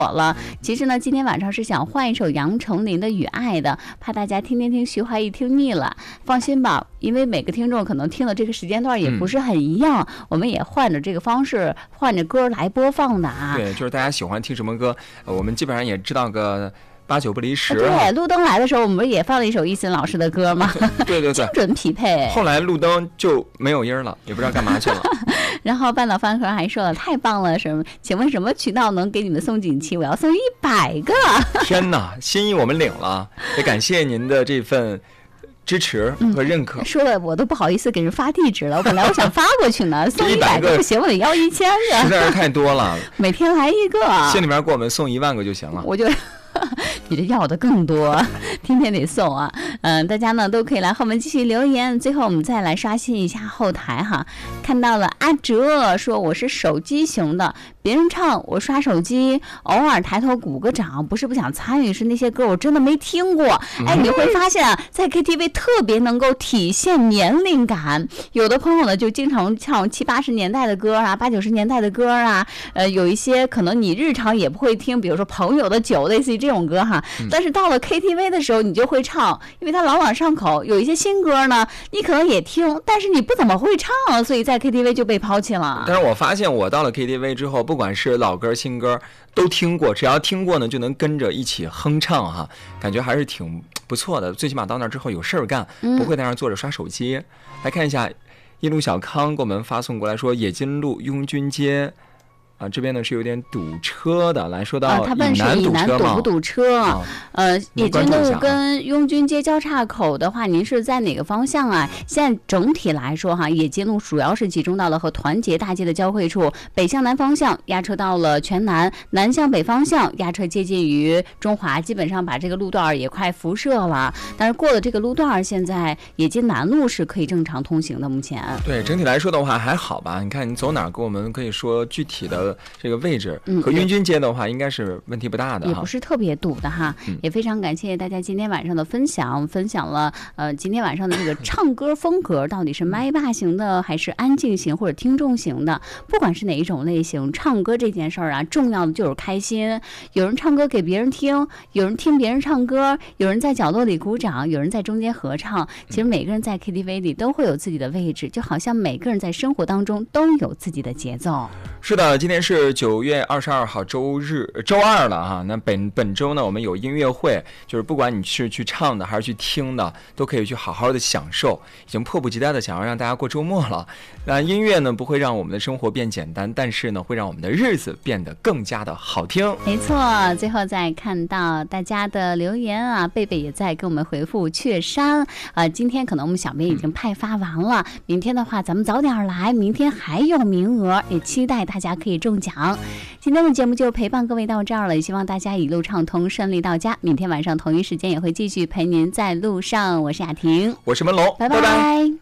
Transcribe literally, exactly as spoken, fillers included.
了。其实呢，今天晚上是想换一首杨丞琳的《与爱》的，怕大家天天听徐怀钰听腻了。放心吧，因为每个听众可能听的这个时间段也不是很一样，嗯、我们也换着这个方式，换着歌来播放的啊。 对，就是大家喜欢听什么歌，呃、我们基本上也知道个八九不离十。 对，路灯来的时候，我们也放了一首易森老师的歌嘛。 对对对， 精准匹配。 后来路灯就没有音了，也不知道干嘛去了。 然后半岛饭盒还说了，太棒了，什么？请问什么渠道能给你们送锦旗？我要送一百个。 天哪，心意我们领了，也感谢您的这份支持和认可。 嗯、说了我都不好意思给人发地址了，本来我想发过去呢，送一百个不行，我得要一千个， 实在是太多了。 每天来一个， 心里面给我们送一万个就行了。 我就。你这要的更多，天天得送啊！嗯、呃，大家呢都可以来后面继续留言。最后我们再来刷新一下后台哈，看到了阿哲说我是手机型的，别人唱我刷手机，偶尔抬头鼓个掌，不是不想参与，是那些歌我真的没听过。哎，你会发现啊，在 K T V 特别能够体现年龄感。有的朋友呢就经常唱七八十年代的歌啊，八九十年代的歌啊，呃，有一些可能你日常也不会听，比如说朋友的酒，类似于这种歌哈。但是到了 K T V 的时候，你就会唱，因为它朗朗上口。有一些新歌呢，你可能也听，但是你不怎么会唱，所以在 K T V 就被抛弃了。 但是我发现我到了 K T V 之后，不管是老歌新歌都听过，只要听过呢，就能跟着一起哼唱哈，感觉还是挺不错的。最起码到那之后有事儿干，不会在那儿坐着刷手机。嗯、来看一下，一路小康给我们发送过来说，冶金路拥军街。啊，这边呢是有点堵车的。来说到以南堵车嘛，啊、他问是以南堵不堵车？啊、呃，冶金路跟拥军街交叉口的话，您是在哪个方向啊？现在整体来说哈，冶金路主要是集中到了和团结大街的交汇处，北向南方向压车到了全南，南向北方向压车接近于中华，基本上把这个路段也快辐射了。但是过了这个路段，现在冶金南路是可以正常通行的。目前对整体来说的话还好吧？你看你走哪儿，给我们可以说具体的。这个位置和拥军街的话，应该是问题不大的， 也不是特别堵的哈。嗯、也非常感谢大家今天晚上的分享，分享了呃今天晚上的这个唱歌风格到底是麦霸型的还是安静型或者听众型的。不管是哪一种类型，唱歌这件事儿啊，重要的就是开心。有人唱歌给别人听，有人听别人唱歌，有人在角落里鼓掌，有人在中间合唱。其实每个人在 K T V 里都会有自己的位置，就好像每个人在生活当中都有自己的节奏。 是的，今天是九月二十二号周日周二了哈。那本本周呢，我们有音乐会，就是不管你是去唱的还是去听的，都可以去好好的享受。已经迫不及待的想要让大家过周末了。那音乐呢，不会让我们的生活变简单，但是呢，会让我们的日子变得更加的好听。 没错，最后再看到大家的留言啊，贝贝也在给我们回复雀山。呃，今天可能我们小编已经派发完了，嗯、明天的话咱们早点来，明天还有名额，也期待大家可以中奖。今天的节目就陪伴各位到这儿了，也希望大家一路畅通，顺利到家。明天晚上同一时间也会继续陪您在路上。我是雅婷， 我是文龙， 拜拜。拜拜。